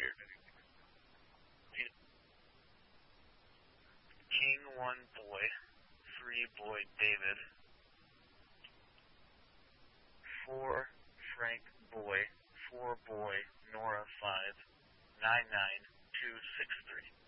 here. King 1 boy, 3 boy David, 4 Frank boy, 4 boy Nora 5, 99263.